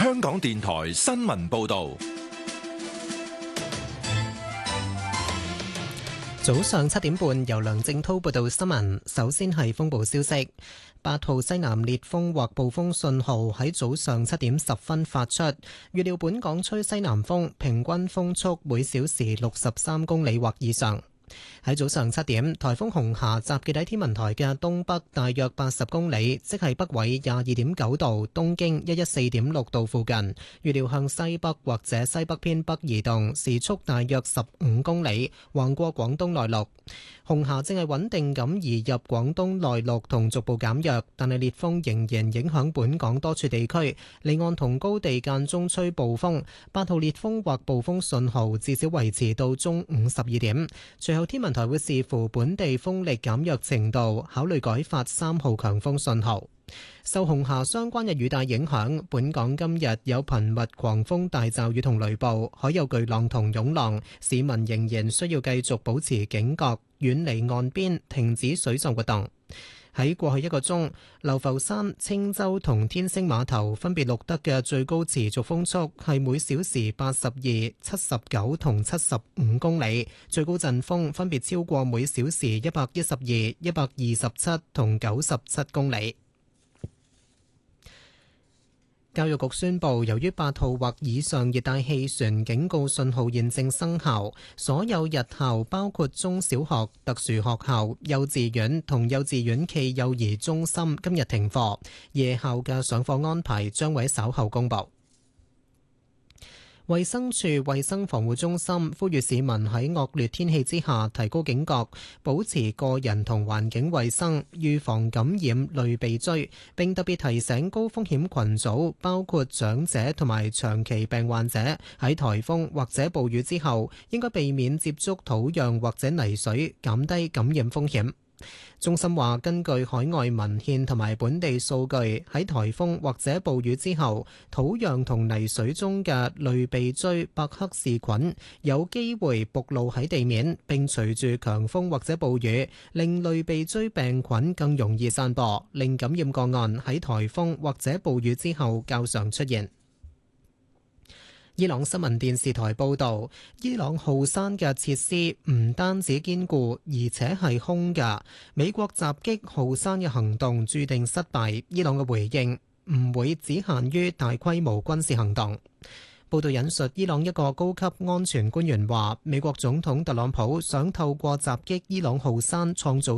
香港電台新聞報道。 早上7點半，由梁正滔報道新聞。首先係風暴消息，8號西南烈風或暴風信號喺早上7點10分發出，預料本港吹西南風，平均風速每小時63公里或以上。喺早上7點，颱風紅霞集結喺天文台嘅東北大約80公里，即係北緯22.9度、東經114.6度附近。預料向西北或者西北偏北移動，時速大約15公里，橫過廣東內陸。紅霞正係穩定咁移入廣東內陸同逐步減弱，但係烈風仍然影響本港多處地區，離岸同高地間中吹暴風。8號烈風或暴風信號至少維持到中午12點。隨後天文台會視乎本地風力減弱程度，考慮改發3號強風信號。受紅霞相關嘅雨帶影響，本港今日有頻密狂風大驟雨同雷暴，海有巨浪同湧浪，市民仍然需要繼續保持警覺，遠離岸邊，停止水上活動。喺過去1個鐘，流浮山、青洲同天星碼頭分別錄得嘅最高持續風速係每小時82、79同75公里，最高陣風分別超過每小時112、127同97公里。教育局宣布，由於8號或以上熱帶氣旋警告信號現正生效，所有日校包括中小學、特殊學校、幼稚園同幼稚園暨幼兒中心今日停課，夜校嘅上課安排將會稍後公佈。衛生署衛生防護中心呼籲市民喺惡劣天氣之下提高警覺，保持個人同環境衛生，預防感染類鼻疽，並特別提醒高風險群組，包括長者同埋長期病患者，喺颱風或者暴雨之後應該避免接觸土壤或者泥水，減低感染風險。中心話，根據海外文獻同埋本地數據，喺颱風或者暴雨之後，土壤同泥水中嘅類鼻疽伯克氏菌有機會暴露喺地面，並隨住強風或者暴雨，令類鼻疽病菌更容易散播，令感染個案喺颱風或者暴雨之後較常出現。伊朗新聞電視台報導，伊朗浩山嘅設施唔單止堅固，而且係空嘅。美國襲擊浩山嘅行動注定失敗。伊朗嘅回應唔會只限於大規模軍事行動。報道引述伊朗一個高級安全官員話，美國總統特朗普想透過襲擊伊朗浩山創造